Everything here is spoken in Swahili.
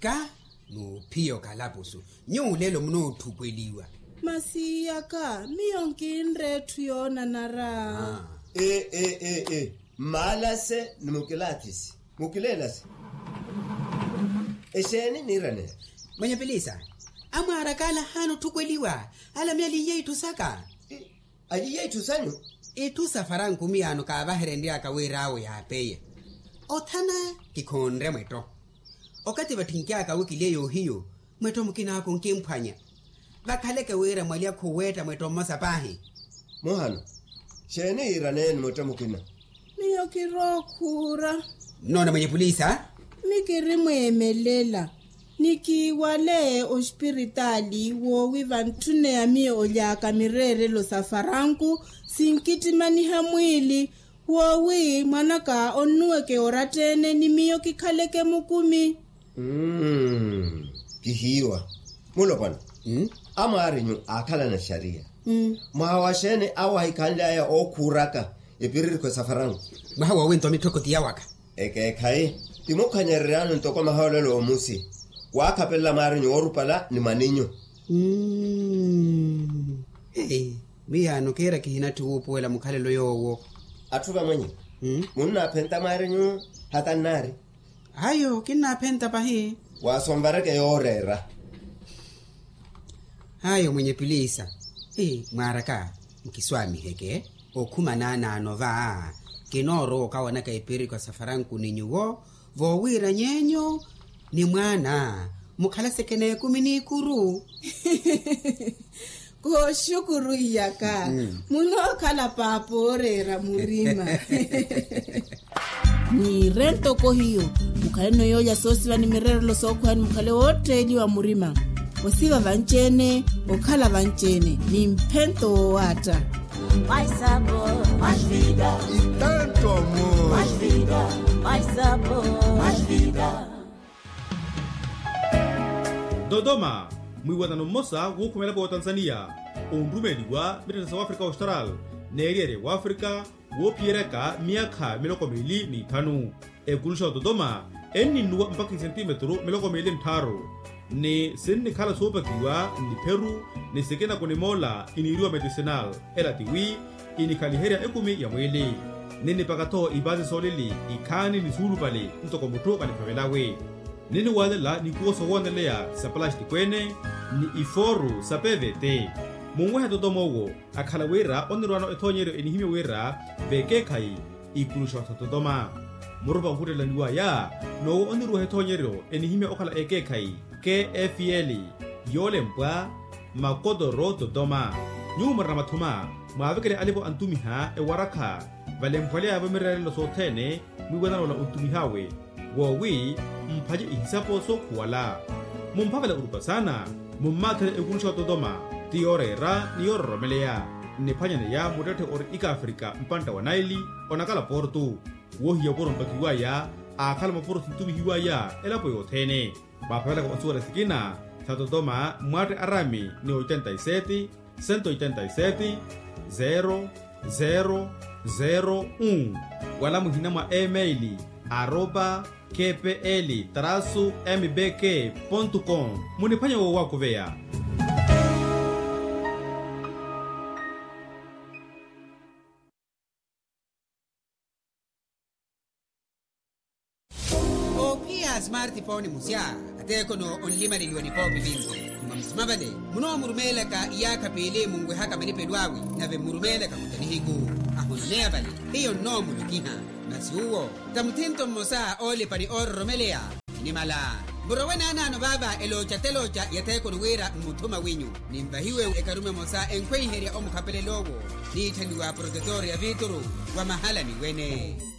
ka no pio kalapusu nyulelo mno thukweliwa masiya ka miyonkinre thuyona nara malase numukilatisi mukilelas eseni nirane mwenye pelisa amara kala hano thukweliwa ala myali yetu saka ali yetu sanyu etu safaran kumiano ka baherende akawerawo ya peye othana kikhonre mweto okati bathinkya ka wikileyo hiyo mweto mukina ko nkemphanya bakhaleke wera mwali akhuweta mweto masapahi mohano sheni irane mweto mukina miyokirokhura nona mwenye polisa mikirimwemelela nikiwale ospiritali wo wivantune ya mie olyaka mirere lo safaranku sinkitimaniha mwili wowi mwanaka onuweke oratene ni miyo kikhaleke mukumi kihiwa mulopana amarinyu akhala na sharia mwawashene awahikhandla ya okhuraka epiriri kwa safaranku mwawa wento mitokoti yawaka khai timokhanyererano ntoko mahalelo omusi wakhapella marinyu orupala ni maninyo miyano kera kihina tuupuela mukhalelo yowo athuva mwenye munna phenta marinyu hatanari hayo kina phenta pahi wasombareke yorera hayo mwenye pilisa mwaraka mkiswami heke okhumanana anova kinoro kawana kaipiri kwa safaranku ninyuwo vowira nyenyo ni mwana mukhala sekene kumini kuru ko shukuru yaka muno khala paporera murima ni rento ko hiyo mukhale no yoya sosiva ni mirero lo sokhwani mukhale wotreli wa murima osiva vanchene okhala vanchene ni mphento wata mais sabor, mais vida e tanto amor, mais vida, mais sabor, mais vida. Dodoma, mwiwatano mosa wukumela kwa Tanzania, undumeli wa Mitesa wa Afrika Austral, neriere wa Afrika, wopiereka miaka miloko mili ni tanu. Ekulusha Dodoma, eni nuwa mpaki centimetro miloko mili mtaro. Ni sini kala sopa kiwa ni Peru, ni sekena kone mola iniriwa medicinal, elatiwi, inikaliheria ekumi ya mwili. Nini pakato ibazi solili, ikani ni sulu pali, ntoko mutoka ni pavelawe. Nini walela ni kuoso wanelea sa plastic kwene, ni iforu sa PVT. Mungwehe Dodomowo, akalawera onirwano etonyero enihime wera, veke kai, ikulusha Dodoma. Murupa hurela niwa ya, no onirwa etonyero enihime okala eke kai, KFL, yole mpwa, makodoro Dodoma. Nyumara matuma, maavekele alipo antumiha waraka, vale mpwale avamirele lo sotene, mwiwadano la untumihawe. Wowi mpaje ihisapo so kuwala mumpavela urupa sana mummatele ekulusha Dodoma tiorera ni yorromelea nipanyane ya mudete ori ika Afrika mpanta wa Naili onakala portu wohi ya poro mpakiwa ya akala maporo tintumi hiwa ya elapo yotene mapavela kwa onsura sikina sa Dodoma mwate arami ni 87 187 0001 wala muhina mwa emaili @kpl-mbk.com munipanya wo wako vea opia smartphone musya ateko no onlima liwani popi binzi mamsimabale muno murumeleka iyaka pele mungwe haka manipelwawi nave murumeleka kutanihigu ahononea bale hiyo no mulukiha nasiuwo tamutinto mosa ole pani orromelea ni mala burowena nano baba elocha telocha yateko nuwera mutuma winyu nimbahiwe ekarume mosa enkweheria omukapele lowo ni taniwa protectoria vituru wa mahala ni wene